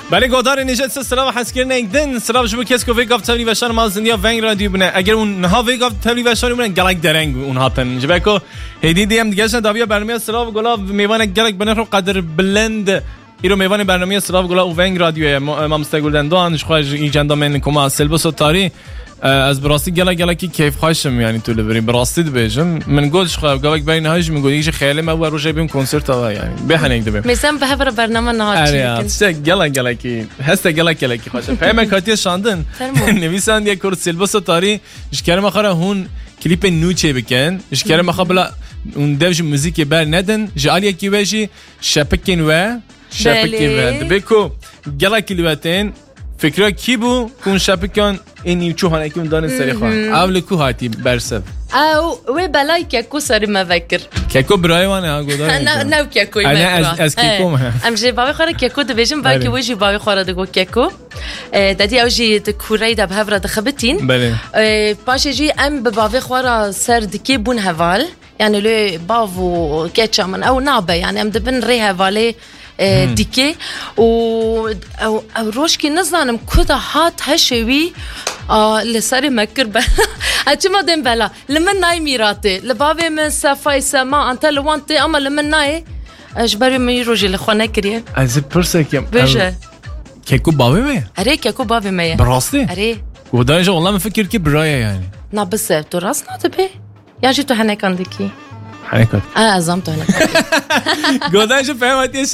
برای گودار نجات سلام حسکرین ایدن سلام شما کس کو ویگاف تبلی وشان ما زندیا ونگ رادیو بنه اگر اونها ویگاف تبلی وشان بنه گلک درنگ اونها تن جبکو هدی دیم دیگه شن داویا برنامه سلام گلا میوان گلک بنه رو قدر بلند ایرو میوان برنامه سلام گلا ونگ رادیو ما مستقلن دوانش خواهش ایجاد من کما سلبس و تاری از براستی گلکی کیف خواهشم یعنی تو لبری براستی بهجم من گلش خواهم گلک بین هاش من گلیش خیلی ما و روزی بیم کنسرت آوا یعنی بهنگ دبیم مثلا به هر برنامه نهار چیکن آره گلکی هست گلکی خواهشم فهم کاتی شاندن نویسند یک کورس سلبس و تاری اشکال ما خواهم هون کلیپ نوچه بکن اشکال ما خواهم بلا اون دوش موزیک بر ندن جالی کی بچی شپکن و دبکو گلکی لیواتن فکر کی بو کون شپکن اینی چوهان اکیم دانه سری خواه اول کو هاتی برسب او و بلای کیکو سری مفکر کیکو برای وانه ها گودار نه کیکو از کیکو ما ام جی باوی خوره کیکو دبیجم با کی وجی باوی خوره دگو کیکو دادی اوجی دکوری دب هفره دخبتین باشه جی ام باوی خوره سر دکی بون هوال يعني لو بافو كاتشا من او نابه يعني ام دبن ري هوالي ديكي او روشكي نزانم كده هات هشوي لساري مكر هاتش ما دم بلا لما ناي ميراتي لبابي من صفاي سما انت لوانتي اما لما ناي اجبري مي روجي لخوانا كريم از برسك بجا كيكو بابي مي اري كيكو بابي مي براستي اري ودايجا والله ما فكر كي برايا يعني نا بس تو راسنا تبي يا جيتو هناك عندكي حركات عزمتو هناك گوداش فهمتی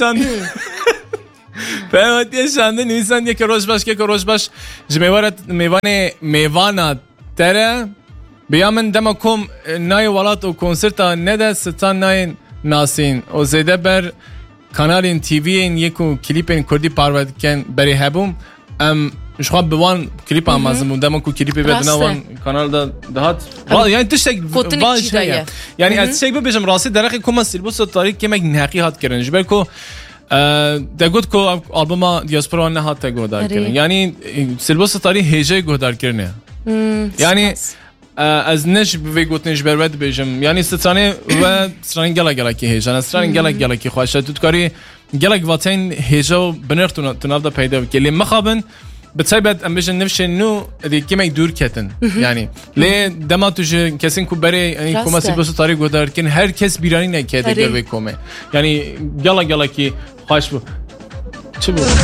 شاندن نیستن یک روز باش میوان تره بیامن دم کم نای ولات و کنسرت نده ستان نای ناسین و زیده بر کانال تیوی این یکو کلیپ این کردی پارود کن بری هبوم مش خواب بوان کلیپ هم از مودم کو کلیپ بدنا وان کانال دهات یعنی تشتگ واژه یعنی از چه ببینم راستی درخی کم سیلبوس تاریخ که مگ نحقی هات کردن جبر کو دگود کو آلبوم دیاسپورا نه هات گودار کردن یعنی سیلبوس تاریخ هجه گودار کردن یعنی از نش بگوت نش برود بیشم یعنی ستانه و ستانه گلکی هجه ستانه گلکی خواهش تو کاری گلک واتین هجه بنرتون تنالدا پیدا کلی مخابن بتسبب امبیشن نفشه نو دی کمی دور کتن یعنی لی دماتوش کسین کو بره یعنی کما سیبوس تاریخ گودار کن هر کس بیرانی نکرده گروه کومه یعنی گلا کی خواهش بو چه بود